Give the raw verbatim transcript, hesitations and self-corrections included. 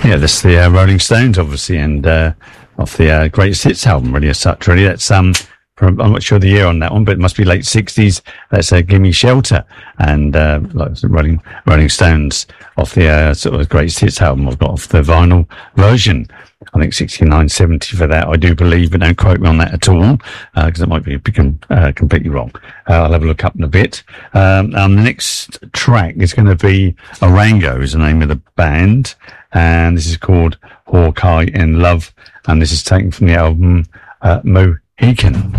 Yeah, that's the uh, Rolling Stones, obviously, and uh, off the uh, Greatest Hits album, really, as such. Really, that's um, from, I'm not sure the year on that one, but it must be late sixties. That's uh, "Gimme Shelter," and uh, like Rolling Rolling Stones off the uh, sort of Greatest Hits album. I've got off the vinyl version. I think sixty-nine seventy for that, I do believe, but don't quote me on that at all, because uh, it might be become uh, completely wrong. Uh, I'll have a look up in a bit. Um, and the next track is going to be Orango, is the name of the band, and this is called Hawkeye in Love, and this is taken from the album uh, Mohican.